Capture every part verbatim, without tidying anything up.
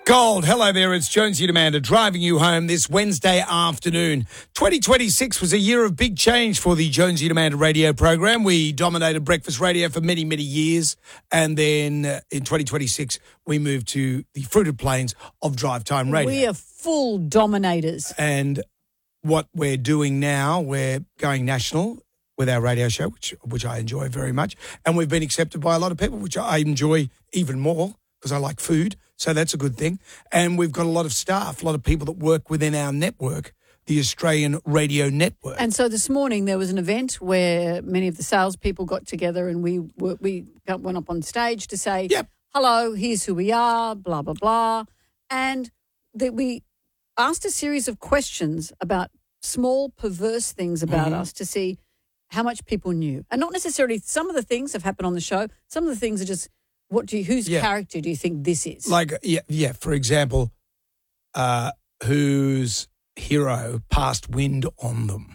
Gold, hello there, it's Jonesy and Amanda driving you home this Wednesday afternoon. twenty twenty-six was a year of big change for the Jonesy and Amanda radio program. We dominated breakfast radio for many, many years, and then uh, in twenty twenty-six we moved to the fruited plains of drive time radio. We are full dominators. And what we're doing now, we're going national with our radio show, which which I enjoy very much, and we've been accepted by a lot of people, which I enjoy even more because I like food. So that's a good thing. And we've got a lot of staff, a lot of people that work within our network, the Australian Radio Network. And so this morning there was an event where many of the salespeople got together and we were, we got, went up on stage to say, yep. hello, here's who we are, blah, blah, blah. And that we asked a series of questions about small, perverse things about mm-hmm. us to see how much people knew. And not necessarily some of the things have happened on the show. Some of the things are just, what do you, whose yeah. character do you think this is? Like, yeah, yeah. For example, uh, whose hero passed wind on them?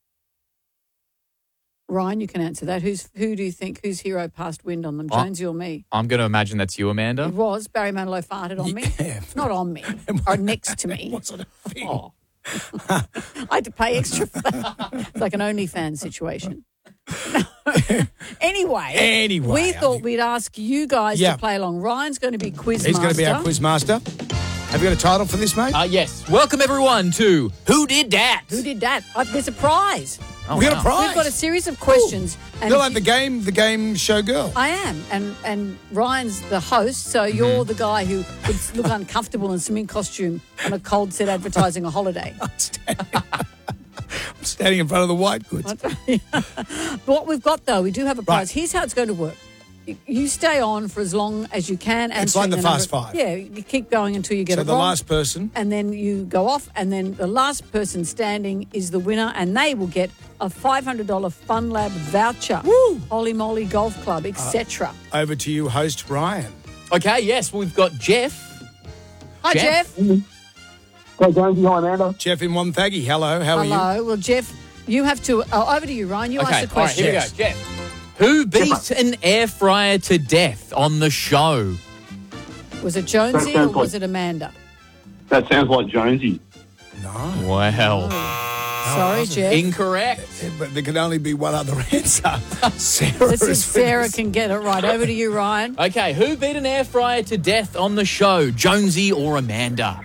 Ryan, you can answer that. Who's who do you think whose hero passed wind on them, Jonesy or me? I'm going to imagine that's you, Amanda. It was. Barry Manilow farted on me. Yeah. Not on me, or next to me. What's it a thing? Oh. I had to pay extra for that. It's like an OnlyFans situation. anyway, anyway, we I thought mean, we'd ask you guys yeah. to play along. Ryan's going to be quiz He's master. going to be our quiz master. Have you got a title for this, mate? Uh, yes. Welcome, everyone, to Who Did That? Who did that? Uh, there's a prize. Oh, we got wow. a prize. We've got a series of questions. And you're like the game, the game show girl. I am, and and Ryan's the host, so you're mm-hmm. the guy who would look uncomfortable in swimming costume on a cold set advertising a holiday. I'm standing, I'm standing in front of the white goods. What we've got, though, we do have a prize. Right. Here's how it's going to work. You, you stay on for as long as you can. It's like the Fast number, Five. Yeah, you keep going until you get so it the wrong. last person. And then you go off, and then the last person standing is the winner, and they will get a five hundred dollars Fun Lab voucher. Woo! Holy Moly Golf Club, et cetera. Uh, over to you, host Ryan. Okay, yes, we've got Jeff. Hi, Jeff. Jeff. Hi, Jonesy. Hi, Amanda. Jeff in Wonthaggi. Hello, how are you? Hello. Well, Jeff, you have to... Oh, over to you, Ryan. You okay, ask the question. All right, here we go. Jeff. Who beat an air fryer to death on the show? Was it Jonesy or was it Amanda? That sounds like Jonesy. No. Wow. Oh. Sorry, Jeff. Incorrect. But there can only be one other answer. Sarah. Let's see if Sarah can get it right. Over to you, Ryan. Okay, who beat an air fryer to death on the show, Jonesy or Amanda?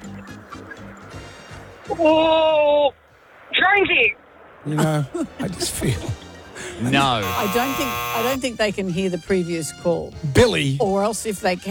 Oh, Jonesy. You know, I just feel... No. I don't think I don't think they can hear the previous call. Billy. Or else if they can.